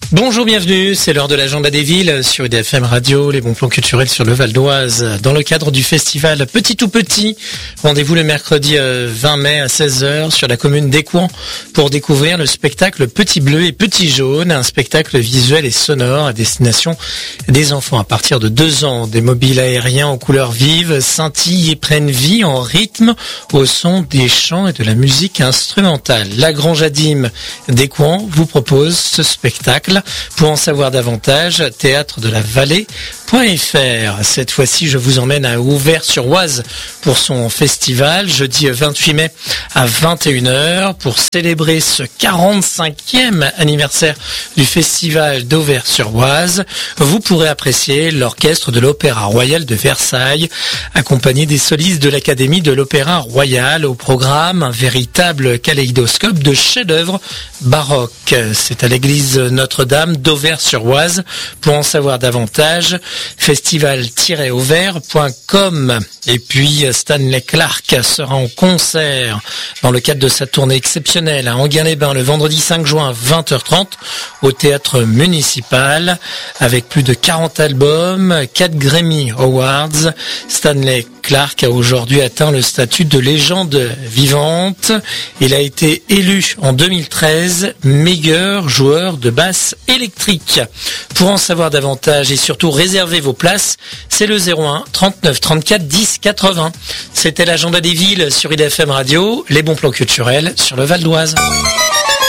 Bonjour, bienvenue, c'est l'heure de l'agenda des villes sur IDFM Radio, les bons plans culturels sur le Val d'Oise. Dans le cadre du festival Petit tout Petit, rendez-vous le mercredi 20 mai à 16h sur la commune d'Écouen pour découvrir le spectacle Petit Bleu et Petit Jaune, un spectacle visuel et sonore à destination des enfants à partir de 2 ans. Des mobiles aériens aux couleurs vives scintillent et prennent vie en rythme au son des chants et de la musique instrumentale. La Grange Adim d'Écouen vous propose ce spectacle. Pour en savoir davantage, théâtre de la Vallée.fr. Cette fois-ci, je vous emmène à Auvers-sur-Oise pour son festival, jeudi 28 mai à 21h, pour célébrer ce 45e anniversaire du festival d'Auvers-sur-Oise. Vous pourrez apprécier l'orchestre de l'Opéra Royal de Versailles, accompagné des solistes de l'Académie de l'Opéra Royal. Au programme, un véritable kaléidoscope de chefs-d'œuvre baroques. C'est à l'église Notre-Dame d'Auvers-sur-Oise. Pour en savoir davantage, festival-auvers.com. Et puis Stanley Clarke sera en concert dans le cadre de sa tournée exceptionnelle à Enghien-les-Bains le vendredi 5 juin à 20h30 au théâtre municipal. Avec plus de 40 albums, 4 Grammy Awards, Stanley Clarke a aujourd'hui atteint le statut de légende vivante. Il a été élu en 2013 meilleur joueur de basse électrique. Pour en savoir davantage et surtout réserver vos places, c'est le 01 39 34 10 80. C'était l'agenda des villes sur IDFM Radio, les bons plans culturels sur le Val d'Oise.